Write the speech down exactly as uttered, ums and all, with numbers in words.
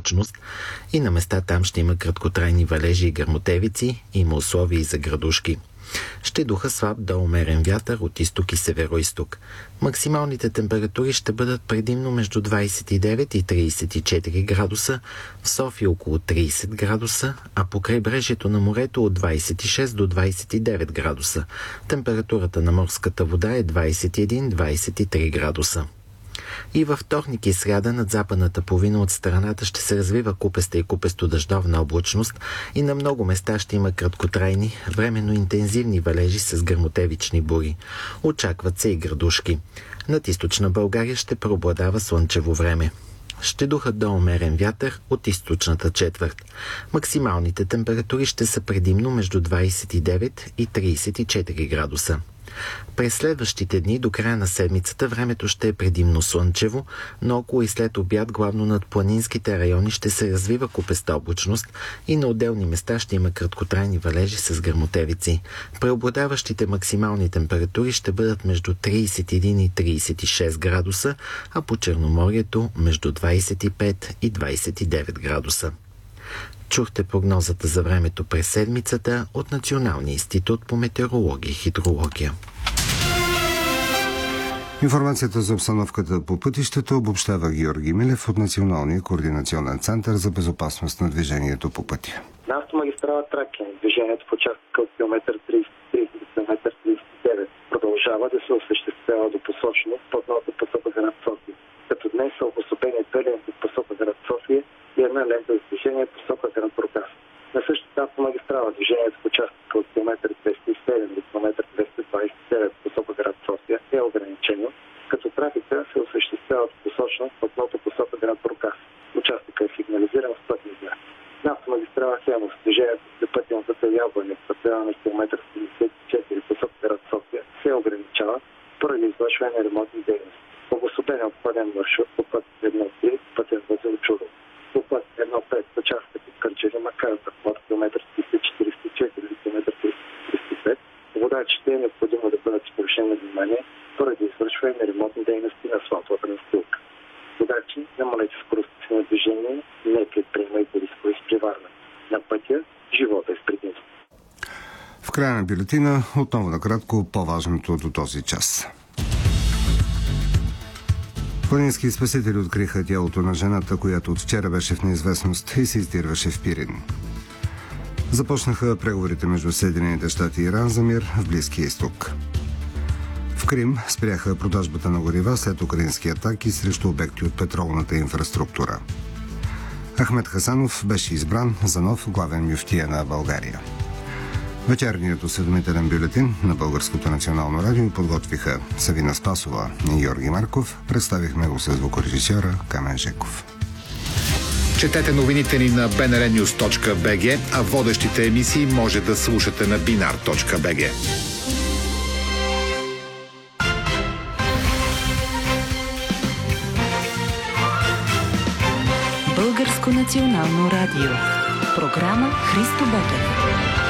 облачност и на места там ще има краткотрайни валежи и гръмотевици, има условия и за градушки. Ще духа слаб до умерен вятър от изток и североизток. Максималните температури ще бъдат предимно между двадесет и девет и тридесет и четири градуса, в София около тридесет градуса, а по крайбрежието на морето от двадесет и шест до двадесет и девет градуса. Температурата на морската вода е двадесет и един до двадесет и три градуса. И във вторник и сряда над западната половина от страната ще се развива купеста и купесто-дъждовна облачност и на много места ще има краткотрайни, временно интензивни валежи с гръмотевични бури. Очакват се и градушки. Над източна България ще преобладава слънчево време. Ще духат до умерен вятър от източната четвърт. Максималните температури ще са предимно между двадесет и девет и тридесет и четири градуса. През следващите дни до края на седмицата времето ще е предимно слънчево, но около и след обяд главно над планинските райони ще се развива купеста облачност и на отделни места ще има краткотрайни валежи с гръмотевици. Преобладаващите максимални температури ще бъдат между тридесет и един и тридесет и шест градуса, а по Черноморието между двадесет и пет и двадесет и девет градуса. Чухте прогнозата за времето през седмицата от Националния институт по метеорология и хидрология. Информацията за обстановката по пътищата обобщава Георги Милев от Националния координационен център за безопасност на движението по пътя. На автомагистрала Тракия движението в участъка от километър тридесет и три до километър тридесет и девет продължава да се осъществява до посочно под новата посока град София, като днес са обособени две ленти в посока град София и една лента за движение в посока град Бургас. На същата автомагистрала движението в участъка от километър двеста и седем до километър двеста двадесет и девет в посока град София е ограничено, като трафика се осъществява в посочност под новата посока град Бургас. Участъкът е сигнализиран с пътни знак. На автомагистрала Хемус движението за пътната Ябланя в предела на километър седемдесет и четири в посока град София се ограничава поради извършване на ремонтни дейности. Обособен е обходен маршрут по път едно три, пътен възел Чудо. По път едно пет участък от Кърджали Макарата от километър триста четиридесет и четири до километър триста тридесет и пет, водачите е необходимо да бъдат с повишено внимание поради извършване на ремонтни дейности на асфалтовата настилка. Водачи, намалете скоростта си на движение, не предприемайте рискове изпреварване. На пътя живота е с предимство. В края на бюлетина отново накратко по-важното до този час. Планински спасители откриха тялото на жената, която от вчера беше в неизвестност и се издирваше в Пирин. Започнаха преговорите между Съединените щати и Иран за мир в Близкия изток. В Крим спряха продажбата на горива след украински атаки срещу обекти от петролната инфраструктура. Ахмед Хасанов беше избран за нов главен мюфтия на България. Вечерният осведомителен бюлетин на Българското национално радио подготвиха Савина Спасова и Георги Марков. Представихме го с звукорежисьора Камен Жеков. Четете новините ни на би ен ар нюз точка би джи, а водещите емисии може да слушате на бинар точка би джи. Българско национално радио. Програма Христо Ботев.